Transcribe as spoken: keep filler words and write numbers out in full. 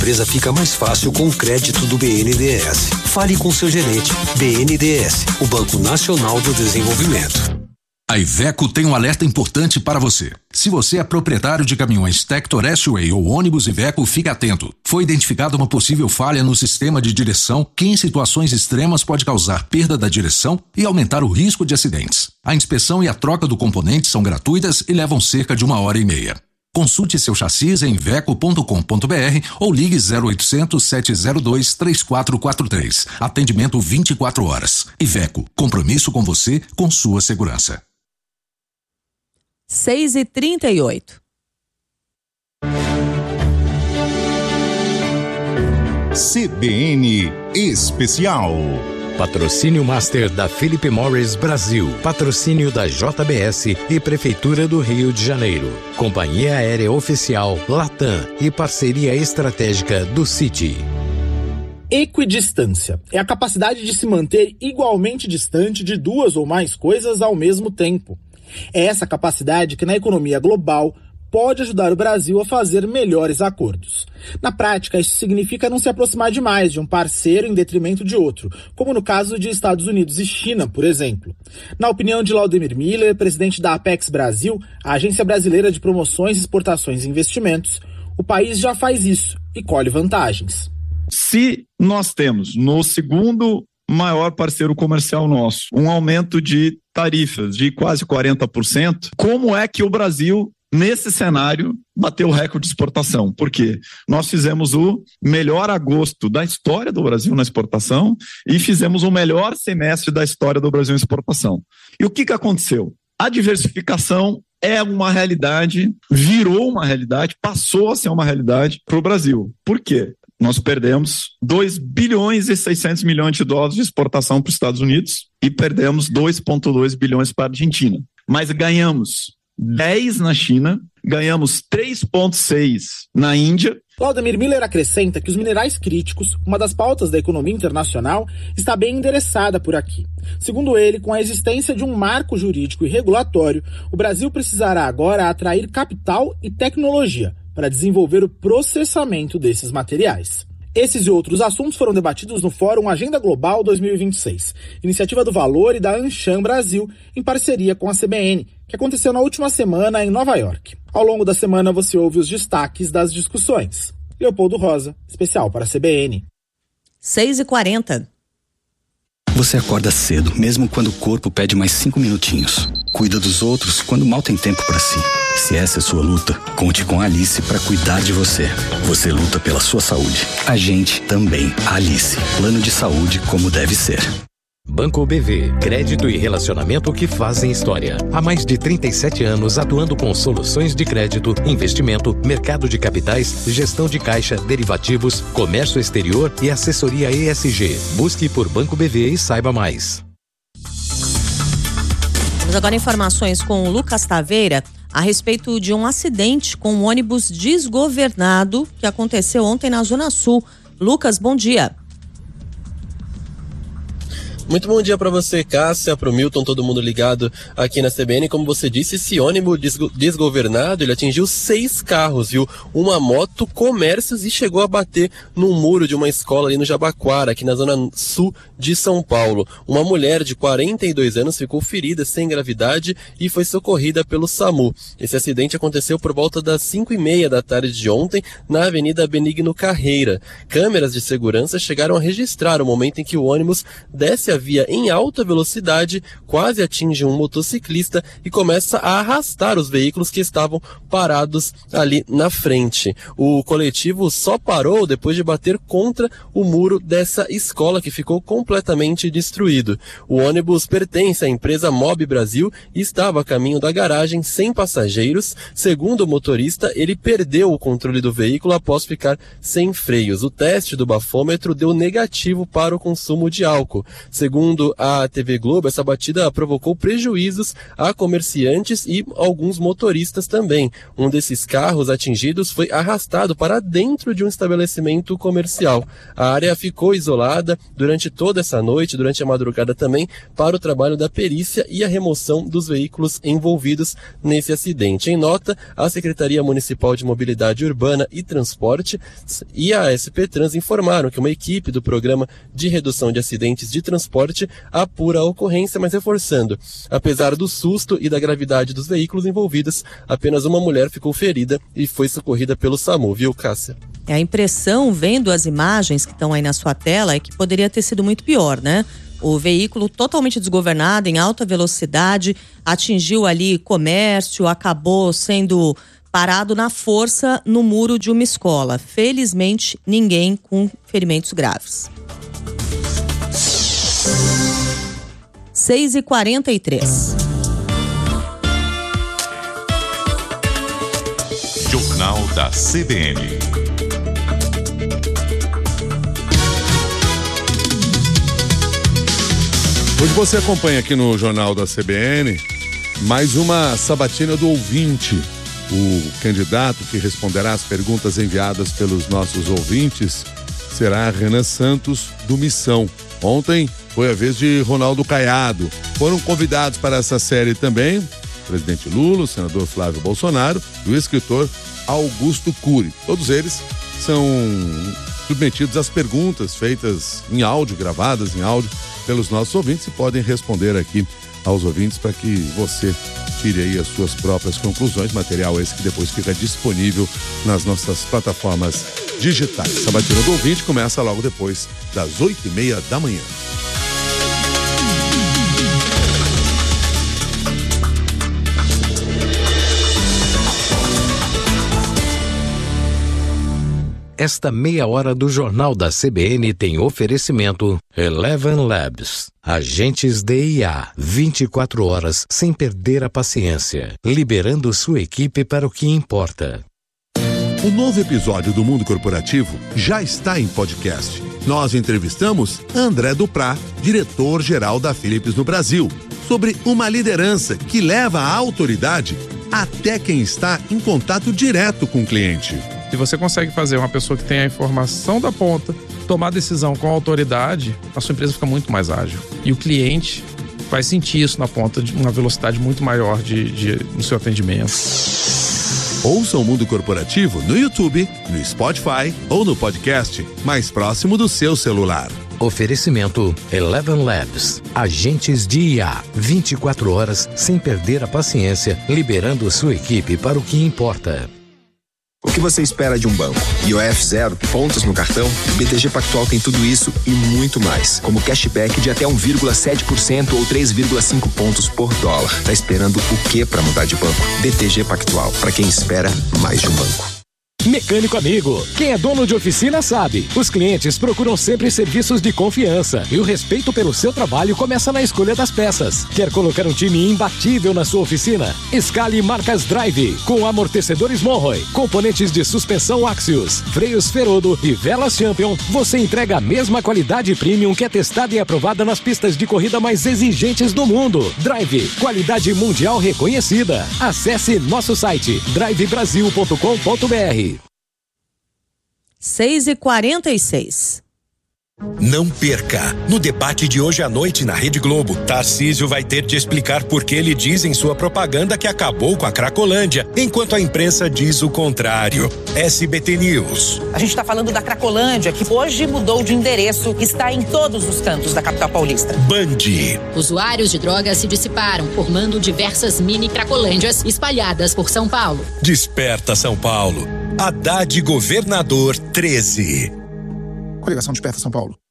empresa fica mais fácil com o crédito do B N D E S. Fale com seu gerente. B N D E S, o Banco Nacional do Desenvolvimento. A Iveco tem um alerta importante para você. Se você é proprietário de caminhões Tector S-Way ou ônibus Iveco, fique atento. Foi identificada uma possível falha no sistema de direção que em situações extremas pode causar perda da direção e aumentar o risco de acidentes. A inspeção e a troca do componente são gratuitas e levam cerca de uma hora e meia. Consulte seu chassi em iveco ponto com ponto b r ou ligue zero oitocentos, sete zero dois, três quatro quatro três. Atendimento vinte e quatro horas. Iveco, compromisso com você, com sua segurança. seis e trinta e oito. C B N Especial. Patrocínio Master da Philip Morris Brasil. Patrocínio da J B S e Prefeitura do Rio de Janeiro. Companhia Aérea Oficial Latam e parceria estratégica do Citi. Equidistância é a capacidade de se manter igualmente distante de duas ou mais coisas ao mesmo tempo. É essa capacidade que na economia global pode ajudar o Brasil a fazer melhores acordos. Na prática, isso significa não se aproximar demais de um parceiro em detrimento de outro, como no caso de Estados Unidos e China, por exemplo. Na opinião de Laudemir Miller, presidente da Apex Brasil, a Agência Brasileira de Promoções, Exportações e Investimentos, o país já faz isso e colhe vantagens. Se nós temos no segundo maior parceiro comercial nosso um aumento de tarifas de quase quarenta por cento, como é que o Brasil, nesse cenário, bateu o recorde de exportação? Por quê? Nós fizemos o melhor agosto da história do Brasil na exportação e fizemos o melhor semestre da história do Brasil em exportação. E o que que aconteceu? A diversificação é uma realidade, virou uma realidade, passou a ser uma realidade para o Brasil. Por quê? Nós perdemos dois bilhões e seiscentos milhões de dólares de exportação para os Estados Unidos e perdemos dois vírgula dois bilhões para a Argentina. Mas ganhamos dez na China, ganhamos três vírgula seis na Índia. Laudemir Miller acrescenta que os minerais críticos, uma das pautas da economia internacional, está bem endereçada por aqui. Segundo ele, com a existência de um marco jurídico e regulatório, o Brasil precisará agora atrair capital e tecnologia para desenvolver o processamento desses materiais. Esses e outros assuntos foram debatidos no Fórum Agenda Global dois mil e vinte e seis, iniciativa do Valor e da Anshan Brasil, em parceria com a C B N, que aconteceu na última semana em Nova York. Ao longo da semana você ouve os destaques das discussões. Leopoldo Rosa, especial para a C B N. seis e quarenta. Você acorda cedo, mesmo quando o corpo pede mais cinco minutinhos. Cuida dos outros quando mal tem tempo para si. Se essa é sua luta, conte com a Alice para cuidar de você. Você luta pela sua saúde. A gente também. Alice. Plano de saúde como deve ser. Banco B V, crédito e relacionamento que fazem história. Há mais de trinta e sete anos atuando com soluções de crédito, investimento, mercado de capitais, gestão de caixa, derivativos, comércio exterior e assessoria E S G. Busque por Banco B V e saiba mais. Temos agora informações com o Lucas Taveira a respeito de um acidente com um ônibus desgovernado que aconteceu ontem na Zona Sul. Lucas, bom dia. Muito bom dia para você, Cássia, para o Milton, todo mundo ligado aqui na C B N. Como você disse, esse ônibus desgo- desgovernado, ele atingiu seis carros, viu? Uma moto, comércios e chegou a bater num muro de uma escola ali no Jabaquara, aqui na zona sul de São Paulo. Uma mulher de quarenta e dois anos ficou ferida sem gravidade e foi socorrida pelo SAMU. Esse acidente aconteceu por volta das cinco e meia da tarde de ontem, na Avenida Benigno Carreira. Câmeras de segurança chegaram a registrar o momento em que o ônibus desce a via em alta velocidade, quase atinge um motociclista e começa a arrastar os veículos que estavam parados ali na frente. O coletivo só parou depois de bater contra o muro dessa escola que ficou completamente destruído. O ônibus pertence à empresa Mob Brasil e estava a caminho da garagem sem passageiros. Segundo o motorista, ele perdeu o controle do veículo após ficar sem freios. O teste do bafômetro deu negativo para o consumo de álcool. Segundo Segundo a T V Globo, essa batida provocou prejuízos a comerciantes e alguns motoristas também. Um desses carros atingidos foi arrastado para dentro de um estabelecimento comercial. A área ficou isolada durante toda essa noite, durante a madrugada também, para o trabalho da perícia e a remoção dos veículos envolvidos nesse acidente. Em nota, a Secretaria Municipal de Mobilidade Urbana e Transporte e a S P Trans informaram que uma equipe do Programa de Redução de Acidentes de Transporte apura a ocorrência, mas reforçando, apesar do susto e da gravidade dos veículos envolvidos, apenas uma mulher ficou ferida e foi socorrida pelo SAMU, viu, Cássia? A impressão, vendo as imagens que estão aí na sua tela, é que poderia ter sido muito pior, né? O veículo totalmente desgovernado, em alta velocidade, atingiu ali comércio, acabou sendo parado na força no muro de uma escola. Felizmente, ninguém com ferimentos graves. seis e quarenta e três. Jornal da C B N. Hoje você acompanha aqui no Jornal da C B N mais uma sabatina do ouvinte. O candidato que responderá às perguntas enviadas pelos nossos ouvintes será Renan Santos, do Missão. Ontem foi a vez de Ronaldo Caiado. Foram convidados para essa série também o presidente Lula, o senador Flávio Bolsonaro e o escritor Augusto Cury. Todos eles são submetidos às perguntas feitas em áudio, gravadas em áudio pelos nossos ouvintes, e podem responder aqui aos ouvintes para que você tire aí as suas próprias conclusões. Material esse que depois fica disponível nas nossas plataformas digitais. Sabatina do Ouvinte começa logo depois das oito e meia da manhã. Esta meia hora do Jornal da C B N tem oferecimento Eleven Labs. Agentes de I A, vinte e quatro horas sem perder a paciência, liberando sua equipe para o que importa. O novo episódio do Mundo Corporativo já está em podcast. Nós entrevistamos André Duprá, diretor-geral da Philips no Brasil, sobre uma liderança que leva a autoridade até quem está em contato direto com o cliente. Se você consegue fazer uma pessoa que tem a informação da ponta tomar decisão com autoridade, a sua empresa fica muito mais ágil. E o cliente vai sentir isso na ponta, de uma velocidade muito maior de, de, no seu atendimento. Ouça o Mundo Corporativo no YouTube, no Spotify ou no podcast mais próximo do seu celular. Oferecimento Eleven Labs. Agentes de I A, vinte e quatro horas sem perder a paciência, liberando sua equipe para o que importa. O que você espera de um banco? I O F zero, pontos no cartão? B T G Pactual tem tudo isso e muito mais, como cashback de até um vírgula sete por cento ou três vírgula cinco pontos por dólar. Tá esperando o quê para mudar de banco? B T G Pactual, para quem espera mais de um banco. Mecânico amigo, quem é dono de oficina sabe, os clientes procuram sempre serviços de confiança e o respeito pelo seu trabalho começa na escolha das peças. Quer colocar um time imbatível na sua oficina? Escale marcas Drive, com amortecedores Monroe, componentes de suspensão Axios, freios Ferodo e velas Champion. Você entrega a mesma qualidade premium que é testada e aprovada nas pistas de corrida mais exigentes do mundo. Drive, qualidade mundial reconhecida. Acesse nosso site drive brasil ponto com ponto b r. seis e quarenta e seis. Não perca! No debate de hoje à noite na Rede Globo, Tarcísio vai ter de explicar por que ele diz em sua propaganda que acabou com a Cracolândia, enquanto a imprensa diz o contrário. S B T News. A gente está falando da Cracolândia, que hoje mudou de endereço, está em todos os cantos da capital paulista. Band. Usuários de drogas se dissiparam, formando diversas mini Cracolândias espalhadas por São Paulo. Desperta São Paulo. Haddad Governador treze. Coligação Desperta São Paulo.